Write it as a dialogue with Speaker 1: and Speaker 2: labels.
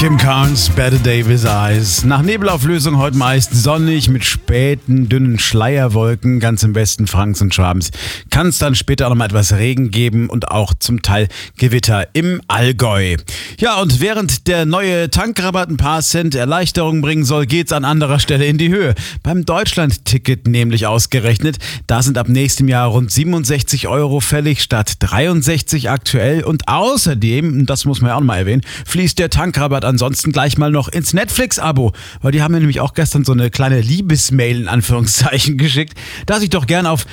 Speaker 1: Kim Carnes, Better Day with Eyes. Nach Nebelauflösung heute meist sonnig mit späten, dünnen Schleierwolken. Ganz im Westen Frankens und Schwabens kann es dann später auch noch mal etwas Regen geben und auch zum Teil Gewitter im Allgäu. Ja, und während der neue Tankrabatt ein paar Cent Erleichterung bringen soll, geht's an anderer Stelle in die Höhe. Beim Deutschland-Ticket nämlich ausgerechnet. Da sind ab nächstem Jahr rund 67 Euro fällig statt 63 aktuell. Und außerdem, das muss man ja auch noch mal erwähnen, fließt der Tankrabatt ansonsten gleich mal noch ins Netflix-Abo, weil die haben mir nämlich auch gestern so eine kleine Liebesmail in Anführungszeichen geschickt, dass ich doch gern auf